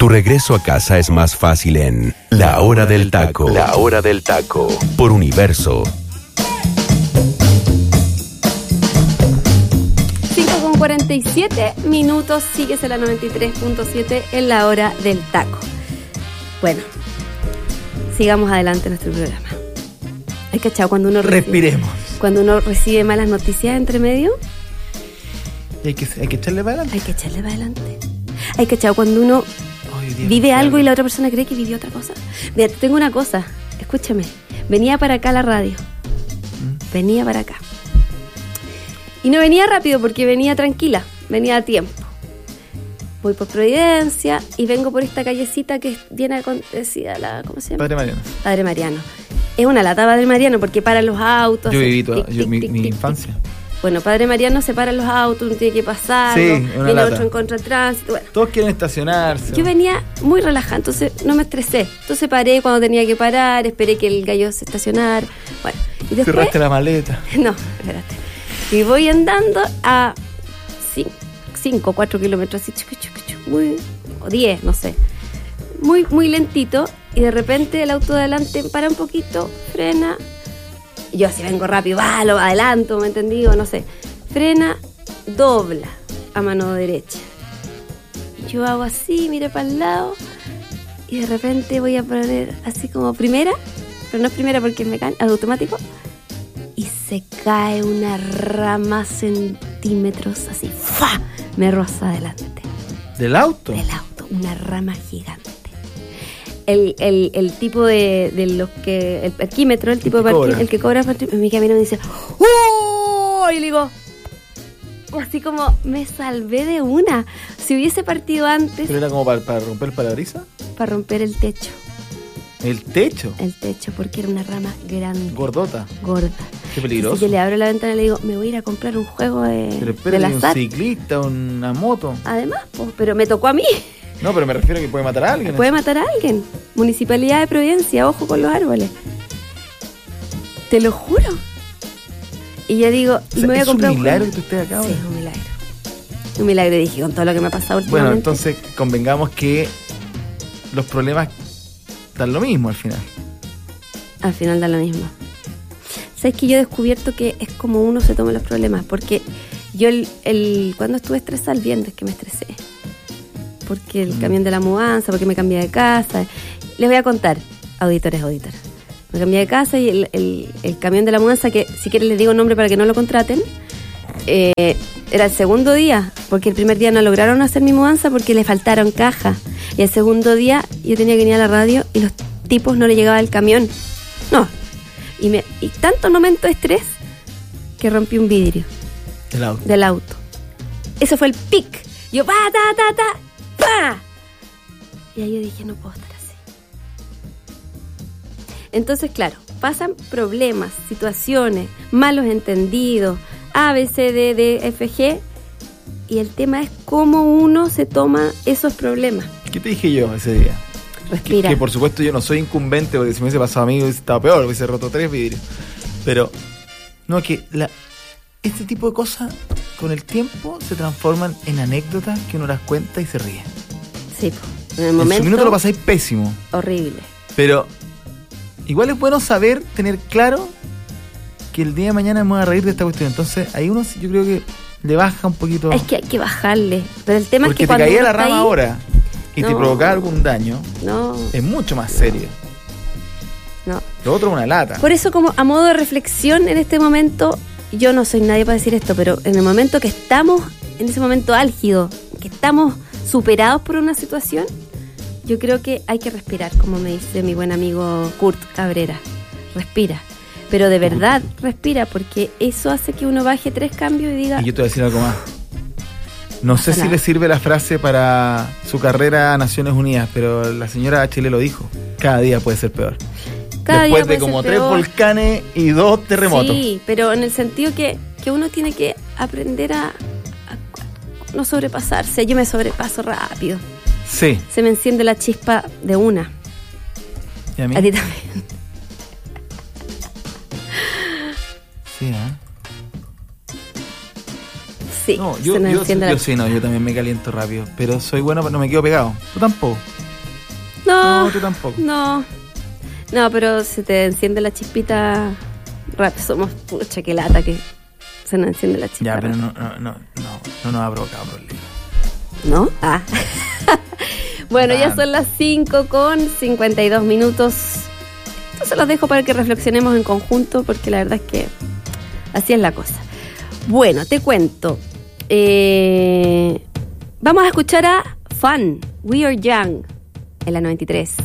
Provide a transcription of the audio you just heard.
Tu regreso a casa es más fácil en La Hora del Taco. La Hora del Taco. Por Universo. 47 minutos, síguese la 93.7 en La Hora del Taco. Bueno, sigamos adelante en nuestro programa. ¿Hay cachado cuando uno respiremos? Cuando uno recibe malas noticias entre medio. Hay que echarle para adelante. Hay que echarle para adelante. ¿Hay cachado cuando uno vive algo y la otra persona cree que vivió otra cosa? Mira, tengo una cosa, escúchame. Venía para acá a la radio. Venía para acá. Y no venía rápido porque venía tranquila, venía a tiempo. Voy por Providencia y vengo por esta callecita que viene decía ¿cómo se llama? Padre Mariano. Padre Mariano. Es una lata Padre Mariano porque paran los autos. Yo viví mi infancia. Bueno, Padre Mariano se paran los autos, uno tiene que pasar, viene otro en contra del tránsito. Bueno. Todos quieren estacionarse. Yo venía muy relajada, entonces no me estresé. Entonces paré cuando tenía que parar, esperé que el gallo se estacionara. Bueno, y después... ¿Cerraste la maleta? No, espérate. Y voy andando a 5 o 4 kilómetros, así, o 10, no sé. Muy, muy lentito. Y de repente el auto de adelante para un poquito, frena. Y yo así vengo rápido, lo adelanto, ¿me entendí? O no sé. Frena, dobla a mano derecha. Yo hago así, miro para el lado. Y de repente voy a poner así como primera. Pero no es primera porque es mecánico, automático. Y se cae una rama centímetros así. ¡Fua! Me roza adelante. ¿Del auto? Del auto, una rama gigante. El tipo de los que... El parquímetro, el tipo de parquímetro, el que cobra mi camino me dice ¡oh! Y le digo... Así como me salvé de una. Si hubiese partido antes... ¿Pero era como para romper el parabrisas? Para romper el techo. ¿El techo? El techo, porque era una rama grande. ¿Gordota? Gorda. Qué peligroso. Así que le abro la ventana y le digo, me voy a ir a comprar un juego de la SAT. ¿Un ciclista, una moto? Además, pues, pero me tocó a mí. No, pero me refiero a que puede matar a alguien. Puede matar a alguien. Municipalidad de Providencia, ojo con los árboles. Te lo juro. Y ya digo, o sea, me voy a comprar un milagro que tú estés acá. Sí, es un milagro. Un milagro, dije, con todo lo que me ha pasado últimamente. Bueno, entonces convengamos que los problemas dan lo mismo al final. Al final dan lo mismo. ¿Sabes que yo he descubierto que es como uno se toma los problemas? Porque yo cuando estuve estresada el viernes que me estresé. Porque el camión de la mudanza, porque me cambié de casa. Les voy a contar, auditores. Me cambié de casa y el camión de la mudanza, que si quieren les digo nombre para que no lo contraten, era el segundo día, porque el primer día no lograron hacer mi mudanza porque le faltaron cajas. Y el segundo día yo tenía que ir a la radio y los tipos no le llegaba el camión. No. Y tanto momento de estrés que rompí un vidrio del auto. Eso fue el pic. Yo ¡pa! Y ahí yo dije, no puedo estar así. Entonces, claro, pasan problemas, situaciones, malos entendidos, A, B, C, D, D, F, G. Y el tema es cómo uno se toma esos problemas. ¿Qué te dije yo ese día? Respira. Que por supuesto yo no soy incumbente, porque si me hubiese pasado a mí hubiese estado peor, hubiese roto 3 vidrios. Pero, no, que este tipo de cosas con el tiempo se transforman en anécdotas que uno las cuenta y se ríe. Sí, en el momento. En su minuto lo pasáis pésimo. Horrible. Pero igual es bueno saber, tener claro que el día de mañana me voy a reír de esta cuestión. Entonces, ahí uno yo creo que le baja un poquito. Es que hay que bajarle. Pero el tema porque es que cuando te caía la está rama ahí, ahora y te provocaba algún daño, es mucho más serio. No. Lo otro es una lata. Por eso, como a modo de reflexión en este momento, yo no soy nadie para decir esto, pero en el momento que estamos, en ese momento álgido, que estamos superados por una situación, yo creo que hay que respirar, como me dice mi buen amigo Kurt Cabrera. Respira. Pero de verdad, respira, porque eso hace que uno baje 3 cambios y diga... Y yo te voy a decir algo más. No sé si le sirve la frase para su carrera a Naciones Unidas, pero la señora Bachelet lo dijo. Cada día puede ser peor. Después de como 3 volcanes y 2 terremotos. Sí, pero en el sentido que uno tiene que aprender a no sobrepasarse. Yo me sobrepaso rápido. Sí. Se me enciende la chispa de una. ¿Y a mí? A ti también. Sí, Sí, no, yo también me caliento rápido, pero soy bueno, pero no me quedo pegado. Tú tampoco. No, tú tampoco. No, pero se te enciende la chispita rápido. Somos una chaquelata que se nos enciende la chispita. Ya, pero no nos ha provocado problemas. ¿No? Ah. Bueno, ya son las 5:52. Entonces los dejo para que reflexionemos en conjunto, porque la verdad es que así es la cosa. Bueno, te cuento. Vamos a escuchar a Fun, We Are Young, en la 93.